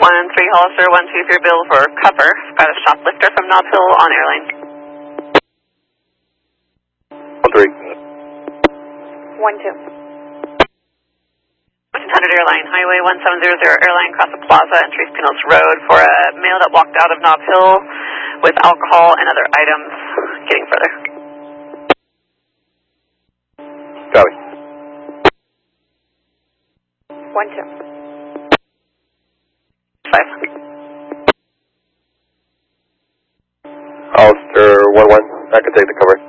Hollister 123 bill for cover. Got a shoplifter from Nob Hill on airline. 1-3. 1-2. 100 Airline, Highway 1700 Airline, across the plaza and Tres Pinos Road for a male that walked out of Nob Hill with alcohol and other items. Getting further. Copy. 1-2. 5. Hollister 1-1, I can take the cover.